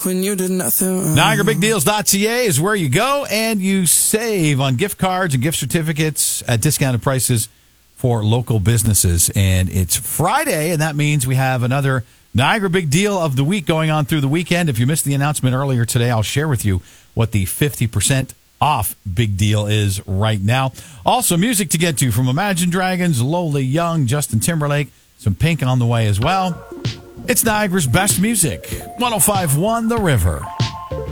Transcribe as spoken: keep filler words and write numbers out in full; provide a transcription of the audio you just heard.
when you did nothing wrong. Niagara Big Deals dot C A is where you go and you save on gift cards and gift certificates at discounted prices for local businesses. And it's Friday, and that means we have another Niagara Big Deal of the week going on through the weekend. If you missed the announcement earlier today, I'll share with you what the fifty percent off big deal is right now. Also, music to get to from Imagine Dragons, Lola Young, Justin Timberlake, some Pink on the way as well. It's Niagara's best music. one oh five point one The River.